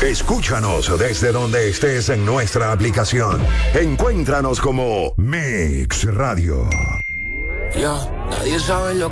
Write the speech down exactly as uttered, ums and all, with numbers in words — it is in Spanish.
Escúchanos desde donde estés en nuestra aplicación. Encuéntranos como Mix Radio. Ya, nadie sabe lo